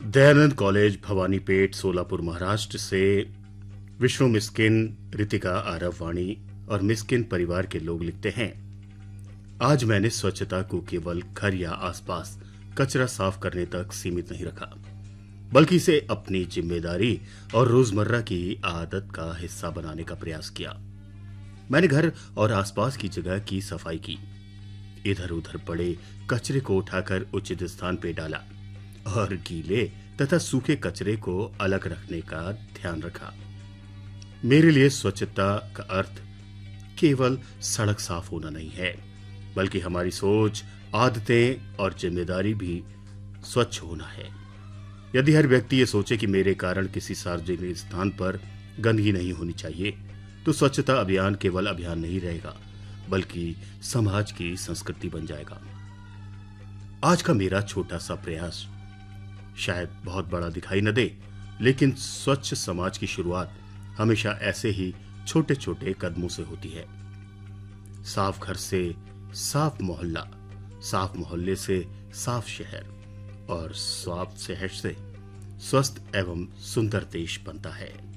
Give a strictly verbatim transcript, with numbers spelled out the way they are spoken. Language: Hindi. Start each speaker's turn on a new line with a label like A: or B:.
A: दयानंद कॉलेज, भवानीपेट, सोलापुर, महाराष्ट्र से विष्णु मिस्किन, रितिका, आरव, वाणी और मिस्किन परिवार के लोग लिखते हैं। आज मैंने स्वच्छता को केवल घर या आसपास कचरा साफ करने तक सीमित नहीं रखा, बल्कि इसे अपनी जिम्मेदारी और रोजमर्रा की आदत का हिस्सा बनाने का प्रयास किया। मैंने घर और आसपास की जगह की सफाई की, इधर उधर पड़े कचरे को उठाकर उचित स्थान पर डाला और गीले तथा सूखे कचरे को अलग रखने का ध्यान रखा। मेरे लिए स्वच्छता का अर्थ केवल सड़क साफ होना नहीं है, बल्कि हमारी सोच, आदतें और जिम्मेदारी भी स्वच्छ होना है। यदि हर व्यक्ति ये सोचे कि मेरे कारण किसी सार्वजनिक स्थान पर गंदगी नहीं होनी चाहिए, तो स्वच्छता अभियान केवल अभियान नहीं रहेगा, बल्कि समाज की संस्कृति बन जाएगा। आज का मेरा छोटा सा प्रयास शायद बहुत बड़ा दिखाई न दे, लेकिन स्वच्छ समाज की शुरुआत हमेशा ऐसे ही छोटे छोटे कदमों से होती है। साफ घर से साफ मोहल्ला, साफ मोहल्ले से साफ शहर और साफ शहर से स्वस्थ एवं सुंदर देश बनता है।